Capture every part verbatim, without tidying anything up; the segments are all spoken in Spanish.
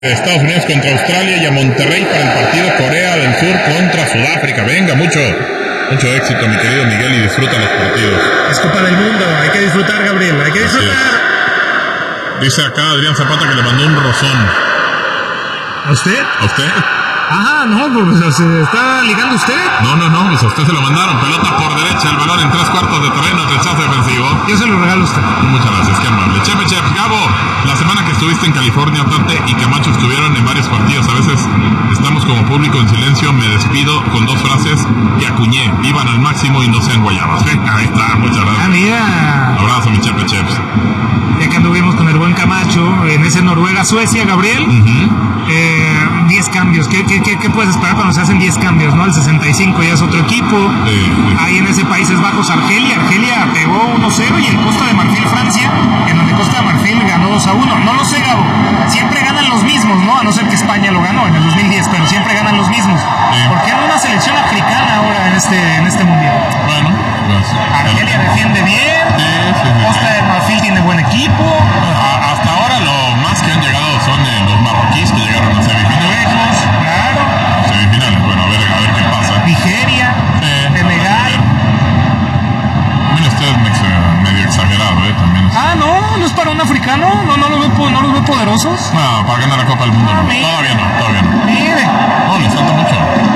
Estados Unidos contra Australia y a Monterrey para el partido Corea del Sur contra Sudáfrica. Venga, mucho, mucho éxito, mi querido Miguel, y disfruta los partidos. Es Copa del Mundo, hay que disfrutar, Gabriel, hay que disfrutar. Dice acá Adrián Zapata que le mandó un rozón. ¿A usted? ¿A usted? Ajá, no, pues ¿se está ligando usted? No, no, no, pues a usted se lo mandaron. Pelota por derecha, el balón en tres cuartos de terreno, rechazo defensivo. Yo se lo regalo a usted. Muchas gracias, qué amable. Chepe, Chep, Gabo, la semana que estuviste en California, Tate y Camacho estuvieron en varios partidos. A veces estamos como público en silencio. Me despido con dos frases y acuñé. Vivan al máximo y no sean guayabas. Ahí está, muchas gracias. Ah, mira. Abrazo, mi Chepe, Cheps. Ya que anduvimos con el buen Camacho en ese Noruega-Suecia, Gabriel. Uh-huh. Eh, diez cambios. ¿Qué, qué, qué, ¿Qué puedes esperar cuando se hacen diez cambios? ¿No? El sesenta y cinco ya es otro equipo. Sí, sí. Ahí en ese Países Bajos, Argelia. Argelia pegó uno cero y el Costa de Marfil, Francia, en donde Costa de Marfil ganó dos a uno. No lo sé, Gabo. Siempre ganan los mismos, ¿no? A no ser que España lo ganó en el dos mil diez, pero siempre ganan los mismos. Sí. ¿Por qué no una selección africana ahora en este, en este mundial? Bueno, pues, Argelia defiende bien. Sí, sí, sí. Costa de Marfil tiene buen equipo. A- hasta ahora lo más que han llegado son eh, los marroquíes que llegaron a semifinales. Claro. Semifinales, bueno, a ver, a ver qué pasa. Nigeria, Sí. Senegal. Mira, usted es mex- medio exagerado, ¿eh? También. Ah, no, no es para un africano. No, no los ve, po- no los ve poderosos. No, para ganar la Copa del Mundo. Ah, no. mira. Todavía no, todavía no. Mire. No, les falta mucho.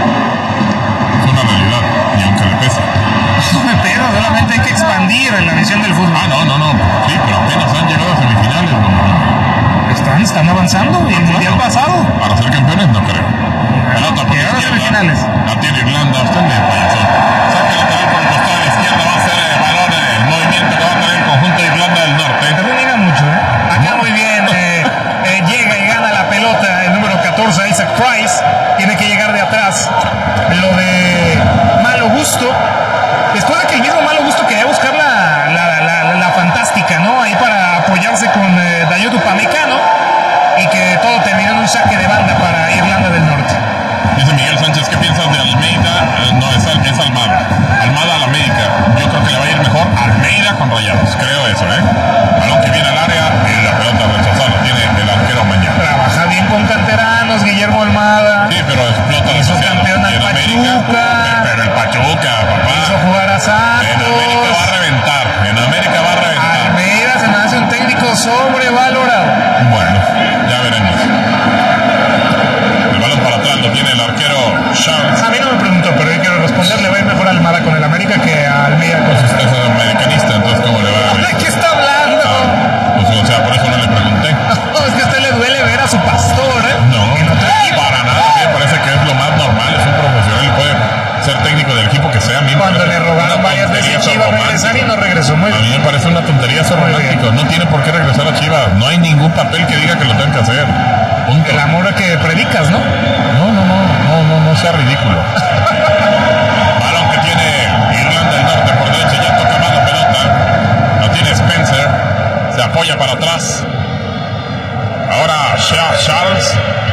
Es una realidad, y aunque le pese. Pero solamente hay que expandir en la visión del fútbol. Ah, no, no, no. Sí, pero apenas han llegado a semifinales, ¿no? Están, están avanzando. Y el mundial pasado. Para ser campeones, no creo. Pelota por Llegaron a izquierda. semifinales. La tiene Irlanda. Usted de payasón. Saca la pelota por el costado de la izquierda. Va a ser el balón, el movimiento que va a tener el conjunto de Irlanda del Norte. Te niega mucho, ¿eh? Acá muy bien. Eh, eh, llega y gana la pelota el número catorce, Isaac Price. Tiene que llegar de atrás. Lo de Malo Gusto. Después de que el mismo Malo Gusto quería buscar la, la, la, la, la fantástica, ¿no? Ahí para apoyarse con eh, Dayot Upamecano. Y que todo terminó en un saque de banda para Irlanda del Norte. Dice Miguel Sánchez, ¿qué piensas de Almeida? Eh, no, es, Al- es Almada. Almada a la América. Yo creo que le va a ir mejor Almeida con Rayados. Creo eso, ¿eh? Balón que viene al área y la pelota rechazada. Tiene el arquero mañana. Trabaja bien con canteranos, Guillermo Almada. Sí, pero explota la Hizo sociedad. campeón al Y en América. Pachuca. Pero el Pachuca, papá. Hizo jugar a Santos. En América va a reventar. En América va a reventar. Almeida se me hace un técnico sobrevalorado. Bueno, ya veremos. El balón para atrás lo tiene el arquero Charles. A mí no me preguntó, pero yo quiero responder. Le va a ir mejor a Almada con el América que a Almeida con Pues sus... usted es americanista, entonces ¿cómo le va a ¿De ir? qué está hablando? Ah, pues o sea, por eso no le pregunté. No, es que a usted le duele ver a su pastor, ¿eh? No, En otro equipo. para nada. A mí me parece que es lo más normal. Es un profesional y puede ser técnico del equipo que sea. A mí me Cuando parece le rogaron una varias tontería veces eso Chivas romántico. regresar y no regresó. Muy A mí me parece una tontería eso Muy bien. romántico. No tiene por qué regresar a Chivas. No hay ningún papel que diga que lo tengan que hacer. Punto. El amor que predicas, ¿no? No, no, no, no, no, no sea ridículo. Balón que tiene Irlanda del Norte por derecha, ya toca más la pelota. Lo tiene Spencer, se apoya para atrás. Ahora Sha- Charles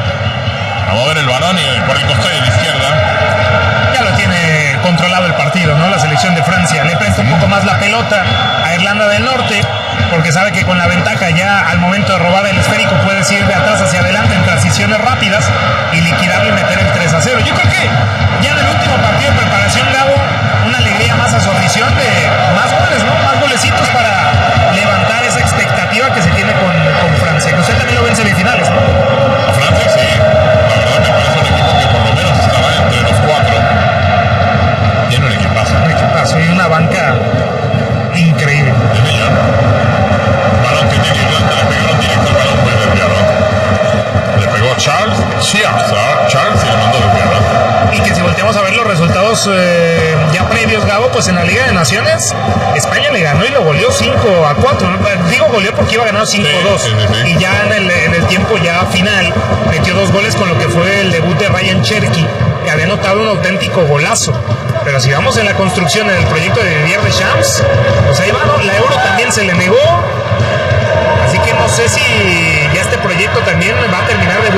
a mover el balón y por el costado de la izquierda. Ya lo tiene controlado el partido, ¿no? La selección de Francia le presta un poco más la pelota a Irlanda del Norte, porque sabe que con la ventaja ya al momento de robar el esférico puedes ir de atrás hacia adelante en transiciones rápidas y liquidarlo y meter el tres a cero. Yo creo que ya en el último partido de preparación, Gabo, una alegría más a su afición de más goles, ¿no? Más golecitos para levantar esa expectativa que se tiene con, con Francia. Que usted también lo ve en semifinales, ¿no? A Francia sí, la verdad me parece un equipo que por lo menos estará entre los cuatro. Tiene un equipazo. Un equipazo y una banca increíble. Tiene ya. Balón que tiene Irlanda, le pegaron directo al balón, fue desviado. Le pegó a Charles, Charles, ¿ah? Charles y le mandó desviado. Y que si volteamos a ver los resultados eh, ya previos, Gabo, pues en la Liga de Naciones, España le ganó y lo goleó cinco a cuatro. Digo goleó porque iba ganando cinco a dos. Sí, sí, sí. Y ya en el, en el tiempo ya final metió dos goles con lo que fue el debut de Ryan Cherky, que había anotado un auténtico golazo. Pero si vamos en la construcción en el proyecto de Didier Deschamps, pues ahí va, ¿no? La Euro también se le negó. Así que no sé si ya este proyecto también va a terminar de